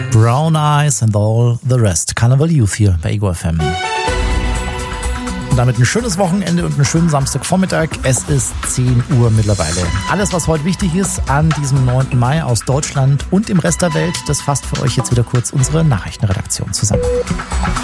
Brown Eyes and All the Rest. Carnival Youth hier bei Ego FM. Und damit ein schönes Wochenende und einen schönen Samstagvormittag. Es ist 10 Uhr mittlerweile. Alles, was heute wichtig ist an diesem 9. Mai aus Deutschland und dem Rest der Welt, das fasst für euch jetzt wieder kurz unsere Nachrichtenredaktion zusammen.